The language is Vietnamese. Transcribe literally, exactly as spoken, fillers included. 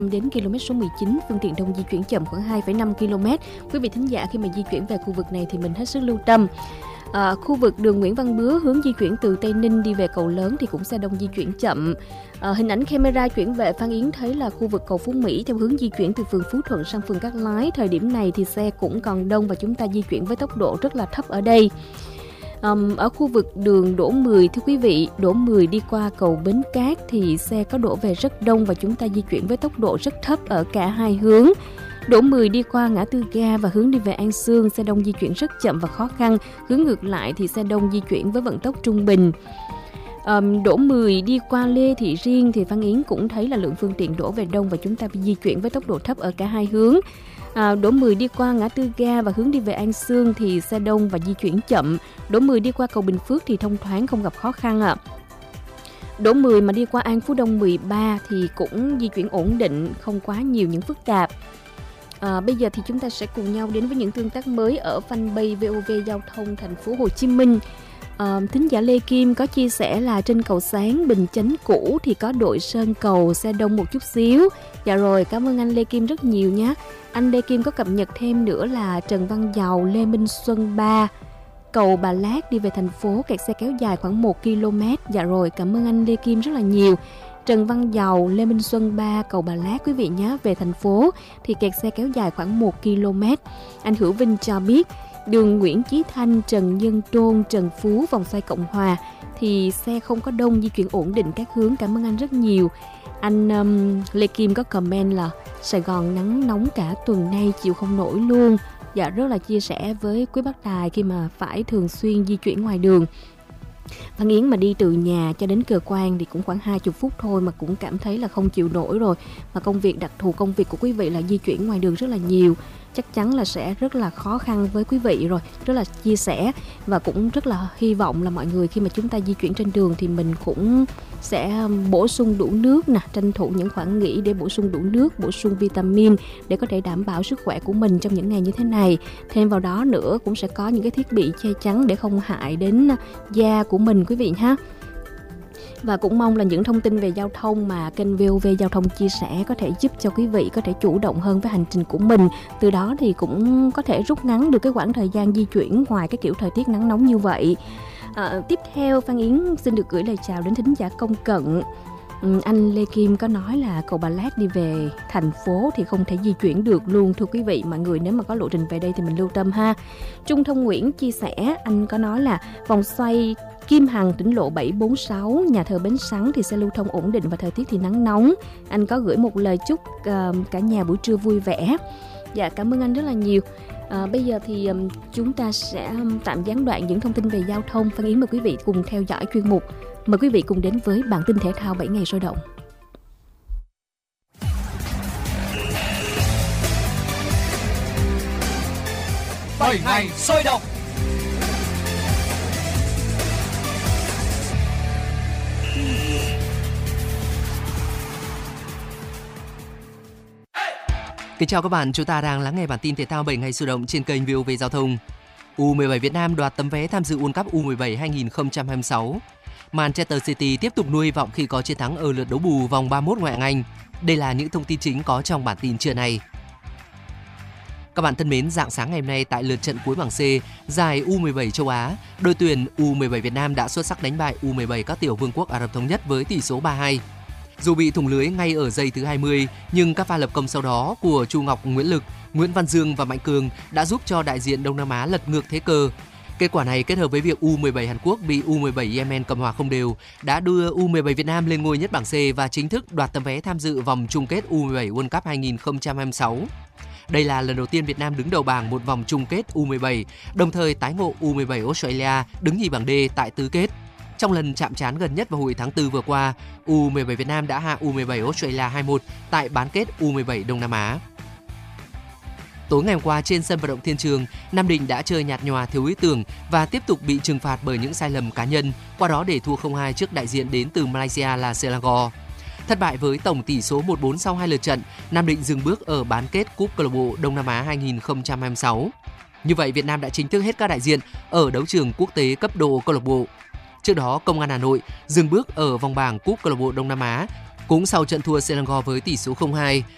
Đến km số mười chín, phương tiện đông di chuyển chậm khoảng hai phẩy năm ki lô mét. Quý vị thính giả khi mà di chuyển về khu vực này thì mình hết sức lưu tâm. À, khu vực đường Nguyễn Văn Bứa hướng di chuyển từ Tây Ninh đi về Cầu Lớn thì cũng xe đông di chuyển chậm. À, hình ảnh camera chuyển về Phan Yến thấy là khu vực cầu Phú Mỹ theo hướng di chuyển từ phường Phú Thuận sang phường Cát Lái. Thời điểm này thì xe cũng còn đông và chúng ta di chuyển với tốc độ rất là thấp ở đây. Um, ở khu vực đường Đỗ mười, thưa quý vị, Đỗ mười đi qua cầu Bến Cát thì xe có đổ về rất đông và chúng ta di chuyển với tốc độ rất thấp ở cả hai hướng. Đỗ mười đi qua ngã tư ga và hướng đi về An Sương, xe đông di chuyển rất chậm và khó khăn. Hướng ngược lại thì xe đông di chuyển với vận tốc trung bình. Um, Đỗ mười đi qua Lê Thị Riêng thì Phan Yến cũng thấy là lượng phương tiện đổ về đông và chúng ta di chuyển với tốc độ thấp ở cả hai hướng. À, Đỗ mười đi qua ngã tư ga và hướng đi về An Sương thì xe đông và di chuyển chậm. Đỗ mười đi qua cầu Bình Phước thì thông thoáng, không gặp khó khăn ạ. À. Đỗ mười mà đi qua An Phú Đông mười ba thì cũng di chuyển ổn định, không quá nhiều những phức tạp. À, bây giờ thì chúng ta sẽ cùng nhau đến với những tương tác mới ở fanpage vê o vê Giao thông Thành phố Hồ Chí Minh. À, thính giả Lê Kim có chia sẻ là trên cầu Sáng Bình Chánh cũ thì có đội sơn cầu, xe đông một chút xíu. Dạ rồi, cảm ơn anh Lê Kim rất nhiều nhé. Anh Lê Kim có cập nhật thêm nữa là Trần Văn Dầu, Lê Minh Xuân ba, cầu Bà Lát đi về thành phố kẹt xe kéo dài khoảng một ki lô mét. Dạ rồi, cảm ơn anh Lê Kim rất là nhiều. Trần Văn Dầu, Lê Minh Xuân ba, cầu Bà Lát quý vị nhé, về thành phố thì kẹt xe kéo dài khoảng một ki lô mét. Anh Hữu Vinh cho biết đường Nguyễn Chí Thanh, Trần Nhân Tôn, Trần Phú, vòng xoay Cộng Hòa thì xe không có đông, di chuyển ổn định các hướng. Cảm ơn anh rất nhiều. Anh um, Lê Kim có comment là Sài Gòn nắng nóng cả tuần nay, chịu không nổi luôn. Dạ, rất là chia sẻ với quý bác tài khi mà phải thường xuyên di chuyển ngoài đường. Phan Yến mà đi từ nhà cho đến cơ quan thì cũng khoảng hai mươi phút thôi mà cũng cảm thấy là không chịu nổi rồi. Mà công việc, đặc thù công việc của quý vị là di chuyển ngoài đường rất là nhiều, chắc chắn là sẽ rất là khó khăn với quý vị rồi. Rất là chia sẻ và cũng rất là hy vọng là mọi người khi mà chúng ta di chuyển trên đường thì mình cũng sẽ bổ sung đủ nước nè, tranh thủ những khoảng nghỉ để bổ sung đủ nước, bổ sung vitamin để có thể đảm bảo sức khỏe của mình trong những ngày như thế này. Thêm vào đó nữa cũng sẽ có những cái thiết bị che chắn để không hại đến da của mình quý vị ha. Và cũng mong là những thông tin về giao thông mà kênh vê o vê Giao thông chia sẻ có thể giúp cho quý vị có thể chủ động hơn với hành trình của mình. Từ đó thì cũng có thể rút ngắn được cái quãng thời gian di chuyển ngoài cái kiểu thời tiết nắng nóng như vậy. À, tiếp theo Phan Yến xin được gửi lời chào đến thính giả Công Cận. Ừ, anh Lê Kim có nói là cầu Bà Lát đi về thành phố thì không thể di chuyển được luôn. Thưa quý vị, mọi người nếu mà có lộ trình về đây thì mình lưu tâm ha. Trung Thông Nguyễn chia sẻ, anh có nói là vòng xoay Kim Hằng tỉnh lộ bảy bốn sáu, nhà thờ Bến Sắn thì sẽ lưu thông ổn định và thời tiết thì nắng nóng. Anh có gửi một lời chúc uh, cả nhà buổi trưa vui vẻ. Dạ, cảm ơn anh rất là nhiều. À, bây giờ thì um, chúng ta sẽ um, tạm gián đoạn những thông tin về giao thông. Phan Yến mời quý vị cùng theo dõi chuyên mục. Mời quý vị cùng đến với bản tin thể thao bảy ngày sôi động. bảy ngày sôi động. Kính chào các bạn, chúng ta đang lắng nghe bản tin thể thao bảy ngày sôi động trên kênh vê o vê Giao thông. u mười bảy Việt Nam đoạt tấm vé tham dự World Cup u mười bảy hai không hai sáu. Manchester City tiếp tục nuôi hy vọng khi có chiến thắng ở lượt đấu bù vòng ba mươi mốt Ngoại hạng Anh. Đây là những thông tin chính có trong bản tin trưa nay. Các bạn thân mến, rạng sáng ngày hôm nay tại lượt trận cuối bảng C giải u mười bảy châu Á, đội tuyển u mười bảy Việt Nam đã xuất sắc đánh bại u mười bảy các tiểu vương quốc Ả Rập Thống Nhất với tỷ số ba hai. Dù bị thủng lưới ngay ở giây thứ hai mươi, nhưng các pha lập công sau đó của Chu Ngọc, Nguyễn Lực, Nguyễn Văn Dương và Mạnh Cường đã giúp cho đại diện Đông Nam Á lật ngược thế cờ. Kết quả này kết hợp với việc u mười bảy Hàn Quốc bị u mười bảy Yemen cầm hòa không đều đã đưa u mười bảy Việt Nam lên ngôi nhất bảng C và chính thức đoạt tấm vé tham dự vòng chung kết u mười bảy World Cup hai không hai sáu. Đây là lần đầu tiên Việt Nam đứng đầu bảng một vòng chung kết u mười bảy, đồng thời tái ngộ u mười bảy Australia đứng nhì bảng D tại tứ kết. Trong lần chạm trán gần nhất vào hồi tháng tư vừa qua, u mười bảy Việt Nam đã hạ u mười bảy Australia hai một tại bán kết u mười bảy Đông Nam Á. Tối ngày hôm qua trên sân vận động Thiên Trường, Nam Định đã chơi nhạt nhòa, thiếu ý tưởng và tiếp tục bị trừng phạt bởi những sai lầm cá nhân, qua đó để thua không hai trước đại diện đến từ Malaysia là Selangor. Thất bại với tổng tỷ số một bốn sau hai lượt trận, Nam Định dừng bước ở bán kết Cúp Câu lạc bộ Đông Nam Á hai không hai sáu. Như vậy, Việt Nam đã chính thức hết các đại diện ở đấu trường quốc tế cấp độ câu lạc bộ. Trước đó, Công an Hà Nội dừng bước ở vòng bảng Cúp Câu lạc bộ Đông Nam Á cũng sau trận thua Selangor với tỷ số không hai.